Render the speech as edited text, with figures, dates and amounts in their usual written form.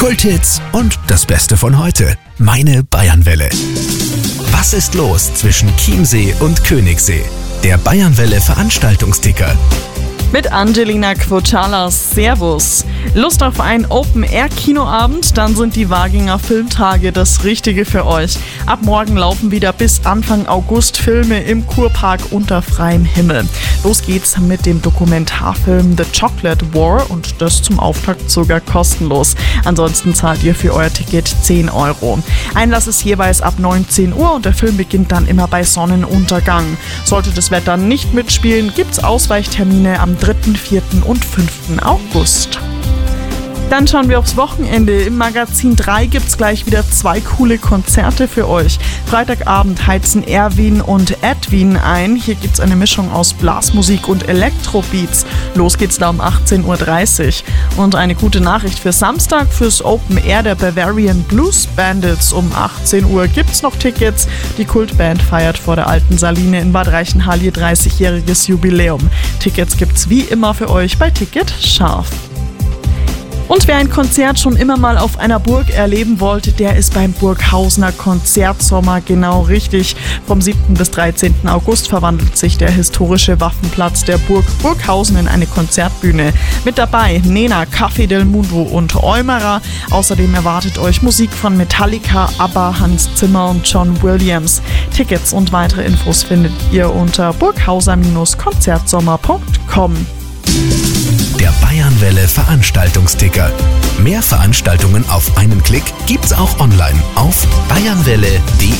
Kulthits und das Beste von heute. Meine Bayernwelle. Was ist los zwischen Chiemsee und Königssee? Der Bayernwelle Veranstaltungsticker. Mit Angelina Quochalas. Servus. Lust auf einen Open-Air-Kinoabend? Dann sind die Waginger Filmtage das Richtige für euch. Ab morgen laufen wieder bis Anfang August Filme im Kurpark unter freiem Himmel. Los geht's mit dem Dokumentarfilm The Chocolate War und das zum Auftakt sogar kostenlos. Ansonsten zahlt ihr für euer Ticket 10 €. Einlass ist jeweils ab 19 Uhr und der Film beginnt dann immer bei Sonnenuntergang. Sollte das Wetter nicht mitspielen, gibt's Ausweichtermine am 3., 4. und 5. August. Dann schauen wir aufs Wochenende. Im Magazin 3 gibt's gleich wieder 2 coole Konzerte für euch. Freitagabend heizen Erwin und Edwin ein. Hier gibt's eine Mischung aus Blasmusik und Elektrobeats. Los geht's da um 18:30 Uhr. Und eine gute Nachricht für Samstag fürs Open Air der Bavarian Blues Bandits. Um 18 Uhr gibt's noch Tickets. Die Kultband feiert vor der Alten Saline in Bad Reichenhall ihr 30-jähriges Jubiläum. Tickets gibt's wie immer für euch bei Ticket Scharf. Und wer ein Konzert schon immer mal auf einer Burg erleben wollte, der ist beim Burghausener Konzertsommer genau richtig. Vom 7. bis 13. August verwandelt sich der historische Waffenplatz der Burg Burghausen in eine Konzertbühne. Mit dabei Nena, Café del Mundo und Eumerer. Außerdem erwartet euch Musik von Metallica, ABBA, Hans Zimmer und John Williams. Tickets und weitere Infos findet ihr unter burghauser-konzertsommer.com. Der Bayernwelle Veranstaltungsticker. Mehr Veranstaltungen auf einen Klick gibt's auch online auf bayernwelle.de.